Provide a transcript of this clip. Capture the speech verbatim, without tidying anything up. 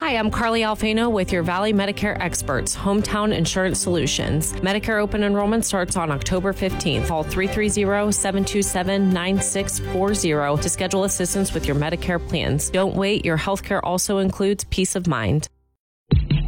Hi, I'm Carly Alfano with your Valley Medicare Experts, Hometown Insurance Solutions. Medicare open enrollment starts on October fifteenth. Call three three zero, seven two seven, nine six four zero to schedule assistance with your Medicare plans. Don't wait. Your healthcare also includes peace of mind.